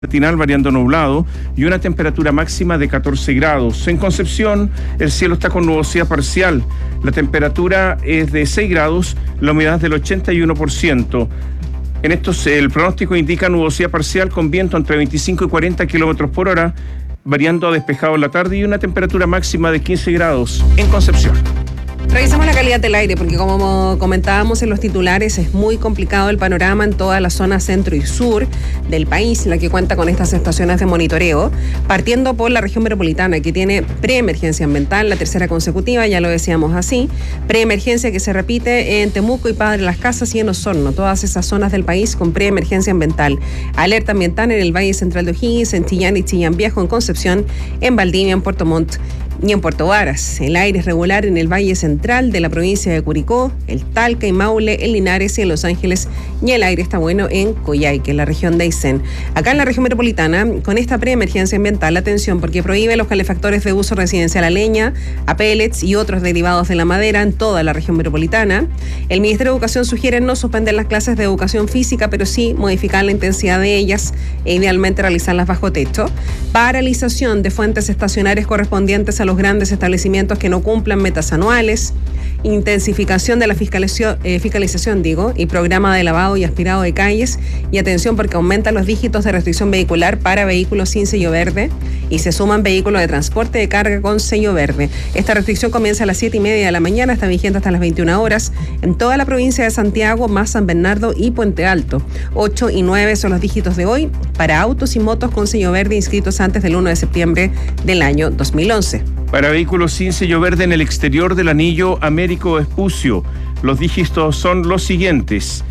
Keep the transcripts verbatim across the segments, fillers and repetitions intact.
matinal variando nublado y una temperatura máxima de catorce grados. En Concepción, el cielo está con nubosidad parcial. La temperatura es de seis grados, la humedad del ochenta y uno por ciento. En estos, el pronóstico indica nubosidad parcial con viento entre veinticinco y cuarenta kilómetros por hora, variando a despejado en la tarde y una temperatura máxima de quince grados en Concepción. Revisamos la calidad del aire porque, como comentábamos en los titulares, es muy complicado el panorama en toda la zona centro y sur del país, la que cuenta con estas estaciones de monitoreo, partiendo por la región metropolitana, que tiene preemergencia ambiental, la tercera consecutiva, ya lo decíamos así, preemergencia que se repite en Temuco y Padre Las Casas y en Osorno, todas esas zonas del país con preemergencia ambiental. Alerta ambiental en el Valle Central de O'Higgins, en Chillán y Chillán Viejo, en Concepción, en Valdivia, en Puerto Montt y en Puerto Varas. El aire es regular en el Valle Central de la provincia de Curicó, el Talca y Maule, en Linares y en Los Ángeles, y el aire está bueno en Coyhaique, en la región de Aysén. Acá en la región metropolitana, con esta preemergencia ambiental, atención, porque prohíbe los calefactores de uso residencial a leña, a pellets y otros derivados de la madera en toda la región metropolitana. El Ministerio de Educación sugiere no suspender las clases de educación física, pero sí modificar la intensidad de ellas e idealmente realizarlas bajo techo. Paralización de fuentes estacionarias correspondientes a los grandes establecimientos que no cumplan metas anuales, intensificación de la fiscalización, eh, fiscalización digo, y programa de lavado y aspirado de calles, y atención porque aumentan los dígitos de restricción vehicular para vehículos sin sello verde y se suman vehículos de transporte de carga con sello verde. Esta restricción comienza a las siete y media de la mañana, está vigente hasta las veintiuna horas en toda la provincia de Santiago, más San Bernardo y Puente Alto. ocho y nueve son los dígitos de hoy para autos y motos con sello verde inscritos antes del uno de septiembre del año dos mil once. Para vehículos sin sello verde en el exterior del anillo Américo Vespucio, los dígitos son los siguientes: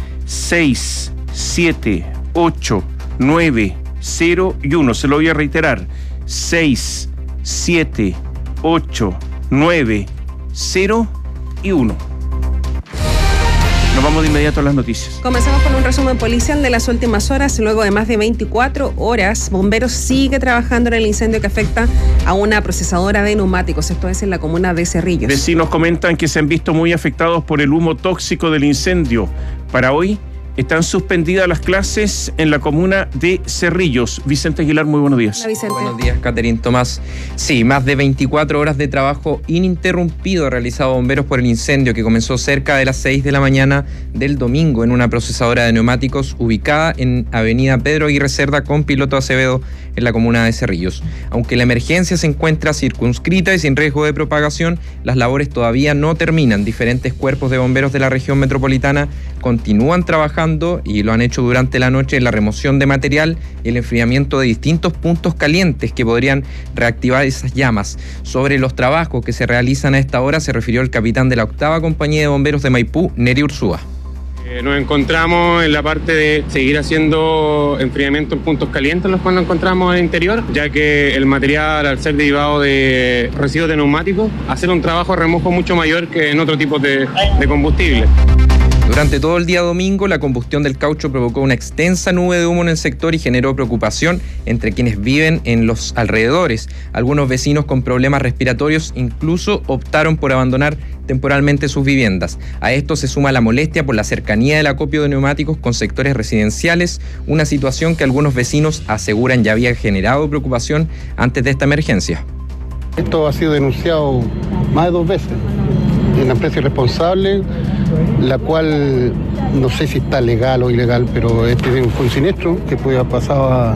seis, siete, ocho, nueve, cero y uno. Se lo voy a reiterar: seis, siete, ocho, nueve, cero y uno. Nos vamos de inmediato a las noticias. Comenzamos con un resumen policial de las últimas horas. Luego de más de veinticuatro horas, Bomberos sigue trabajando en el incendio que afecta a una procesadora de neumáticos. Esto es en la comuna de Cerrillos. Vecinos comentan que se han visto muy afectados por el humo tóxico del incendio. Para hoy están suspendidas las clases en la comuna de Cerrillos. Vicente Aguilar, muy buenos días. Hola, Vicente. Buenos días, Catherine Tomás. Sí, más de veinticuatro horas de trabajo ininterrumpido ha realizado Bomberos por el incendio que comenzó cerca de las seis de la mañana del domingo en una procesadora de neumáticos ubicada en Avenida Pedro Aguirre Cerda con Piloto Acevedo en la comuna de Cerrillos. Aunque la emergencia se encuentra circunscrita y sin riesgo de propagación, las labores todavía no terminan. Diferentes cuerpos de bomberos de la región metropolitana continúan trabajando y lo han hecho durante la noche en la remoción de material y el enfriamiento de distintos puntos calientes que podrían reactivar esas llamas. Sobre los trabajos que se realizan a esta hora se refirió el capitán de la octava compañía de bomberos de Maipú, Neri Ursúa. Eh, nos encontramos en la parte de seguir haciendo enfriamiento en puntos calientes, los cuales nos encontramos en el interior, ya que el material, al ser derivado de residuos de neumáticos, hacer un trabajo de remojo mucho mayor que en otro tipo de, de combustible. Durante todo el día domingo, la combustión del caucho provocó una extensa nube de humo en el sector y generó preocupación entre quienes viven en los alrededores. Algunos vecinos con problemas respiratorios incluso optaron por abandonar temporalmente sus viviendas. A esto se suma la molestia por la cercanía del acopio de neumáticos con sectores residenciales, una situación que algunos vecinos aseguran ya había generado preocupación antes de esta emergencia. Esto ha sido denunciado más de dos veces. Una empresa irresponsable, la cual no sé si está legal o ilegal, pero este fue un siniestro que puede haber pasado a,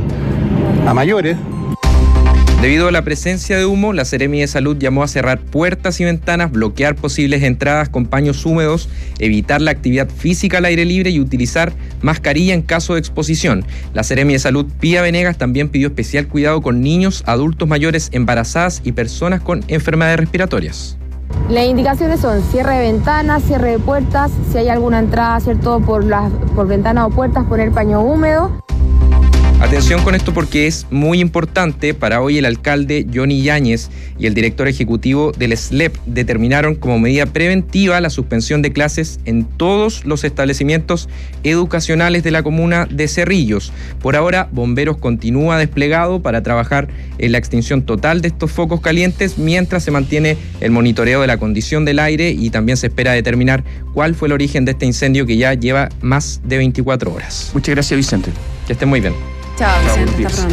a mayores. Debido a la presencia de humo, la Seremi de Salud llamó a cerrar puertas y ventanas, bloquear posibles entradas con paños húmedos, evitar la actividad física al aire libre y utilizar mascarilla en caso de exposición. La Seremi de Salud, Pía Venegas, también pidió especial cuidado con niños, adultos mayores, embarazadas y personas con enfermedades respiratorias. Las indicaciones son cierre de ventanas, cierre de puertas, si hay alguna entrada, ¿cierto?, por las por ventanas o puertas, poner paño húmedo. Atención con esto porque es muy importante. Para hoy el alcalde Johnny Yáñez y el director ejecutivo del S L E P determinaron como medida preventiva la suspensión de clases en todos los establecimientos educacionales de la comuna de Cerrillos. Por ahora, Bomberos continúa desplegado para trabajar en la extinción total de estos focos calientes mientras se mantiene el monitoreo de la condición del aire y también se espera determinar cuál fue el origen de este incendio que ya lleva más de veinticuatro horas. Muchas gracias, Vicente. Que estén muy bien. Chao, Vicente. Chao, Hasta pronto.